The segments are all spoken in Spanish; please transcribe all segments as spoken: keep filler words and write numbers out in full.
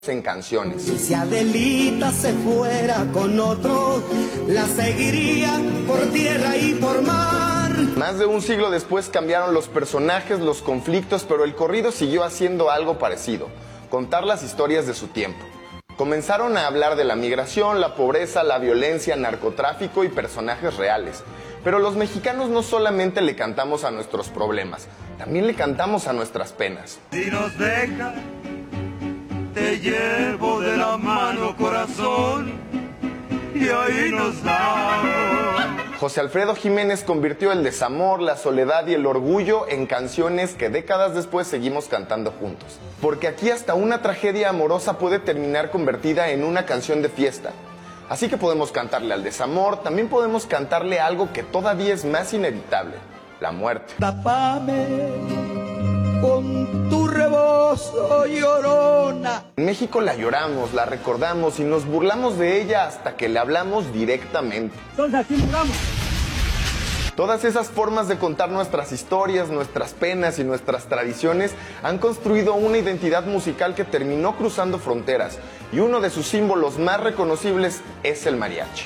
en canciones. Si Adelita se fuera con otro, la seguiría por tierra y por mar. Más de un siglo después cambiaron los personajes, los conflictos, pero el corrido siguió haciendo algo parecido: contar las historias de su tiempo. Comenzaron a hablar de la migración, la pobreza, la violencia, narcotráfico y personajes reales. Pero los mexicanos no solamente le cantamos a nuestros problemas, también le cantamos a nuestras penas. Si nos deja, te llevo de la mano, corazón, y ahí nos damos. José Alfredo Jiménez convirtió el desamor, la soledad y el orgullo en canciones que décadas después seguimos cantando juntos. Porque aquí hasta una tragedia amorosa puede terminar convertida en una canción de fiesta. Así que podemos cantarle al desamor, también podemos cantarle algo que todavía es más inevitable: la muerte. Tápame con tu rebozo, llorona. En México la lloramos, la recordamos y nos burlamos de ella hasta que le hablamos directamente. Entonces aquí muramos. Todas esas formas de contar nuestras historias, nuestras penas y nuestras tradiciones han construido una identidad musical que terminó cruzando fronteras, y uno de sus símbolos más reconocibles es el mariachi.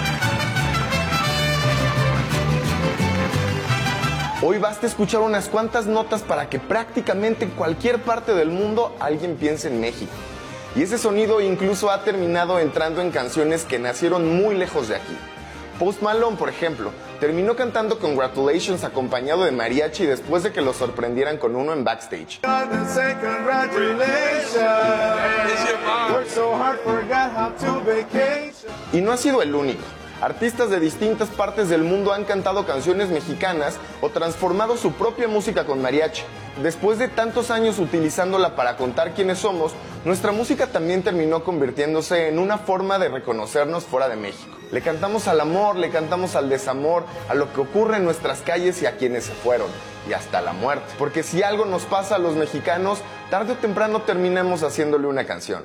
Hoy basta escuchar unas cuantas notas para que prácticamente en cualquier parte del mundo alguien piense en México. Y ese sonido incluso ha terminado entrando en canciones que nacieron muy lejos de aquí. Post Malone, por ejemplo, terminó cantando Congratulations acompañado de mariachi después de que lo sorprendieran con uno en backstage. Y no ha sido el único. Artistas de distintas partes del mundo han cantado canciones mexicanas o transformado su propia música con mariachi. Después de tantos años utilizándola para contar quiénes somos, nuestra música también terminó convirtiéndose en una forma de reconocernos fuera de México. Le cantamos al amor, le cantamos al desamor, a lo que ocurre en nuestras calles y a quienes se fueron, y hasta la muerte. Porque si algo nos pasa a los mexicanos, tarde o temprano terminamos haciéndole una canción.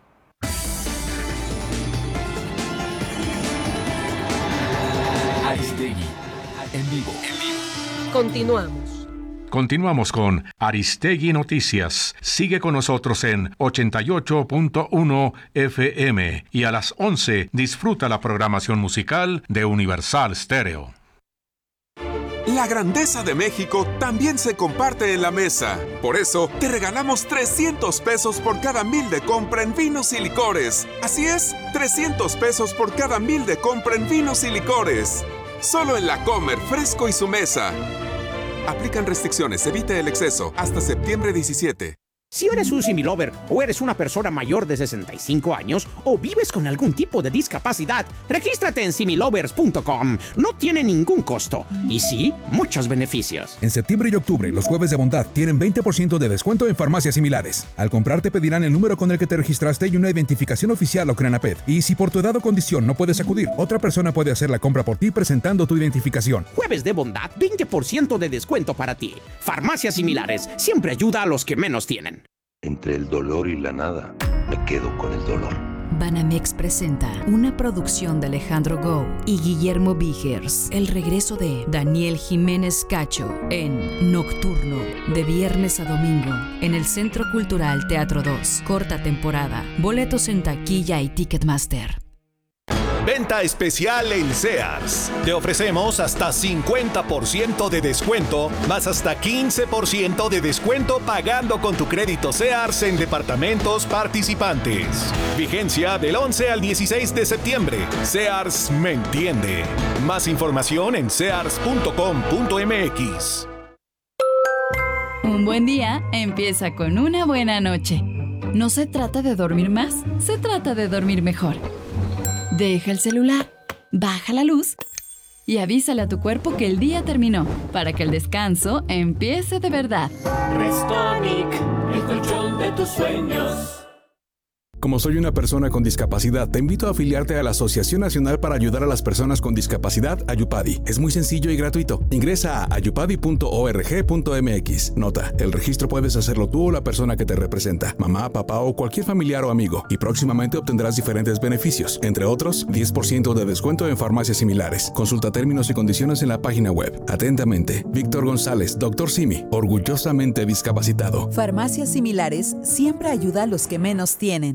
Aristegui, en vivo. Continuamos. Continuamos con Aristegui Noticias. Sigue con nosotros en ochenta y ocho punto uno F M y a las once disfruta la programación musical de Universal Stereo. La grandeza de México también se comparte en la mesa. Por eso, te regalamos trescientos pesos por cada mil de compra en vinos y licores. Así es, trescientos pesos por cada mil de compra en vinos y licores. Solo en La Comer, Fresco y Su Mesa. Aplican restricciones, evite el exceso. Hasta septiembre diecisiete. Si eres un similover o eres una persona mayor de sesenta y cinco años o vives con algún tipo de discapacidad, regístrate en similovers punto com. No tiene ningún costo y sí, muchos beneficios. En septiembre y octubre, los jueves de bondad tienen veinte por ciento de descuento en farmacias similares. Al comprar te pedirán el número con el que te registraste y una identificación oficial o Crenaped. Y si por tu edad o condición no puedes acudir, otra persona puede hacer la compra por ti presentando tu identificación. Jueves de bondad, veinte por ciento de descuento para ti. Farmacias similares, siempre ayuda a los que menos tienen. Entre el dolor y la nada, me quedo con el dolor. Banamex presenta una producción de Alejandro Gou y Guillermo Vigers. El regreso de Daniel Jiménez Cacho en Nocturno, de viernes a domingo, en el Centro Cultural Teatro dos. Corta temporada. Boletos en taquilla y Ticketmaster. Venta especial en Sears. Te ofrecemos hasta cincuenta por ciento de descuento, más hasta quince por ciento de descuento pagando con tu crédito Sears en departamentos participantes. Vigencia del once al dieciséis de septiembre. Sears me entiende. Más información en sears punto com punto m x. Un buen día empieza con una buena noche. No se trata de dormir más, se trata de dormir mejor. Deja el celular, baja la luz y avísale a tu cuerpo que el día terminó para que el descanso empiece de verdad. Restonic, el colchón de tus sueños. Como soy una persona con discapacidad, te invito a afiliarte a la Asociación Nacional para Ayudar a las Personas con Discapacidad, Ayupadi. Es muy sencillo y gratuito. Ingresa a ayupadi punto org punto m x. Nota, el registro puedes hacerlo tú o la persona que te representa, mamá, papá o cualquier familiar o amigo, y próximamente obtendrás diferentes beneficios, entre otros, diez por ciento de descuento en farmacias similares. Consulta términos y condiciones en la página web. Atentamente, Víctor González, doctor Simi, orgullosamente discapacitado. Farmacias Similares siempre ayuda a los que menos tienen.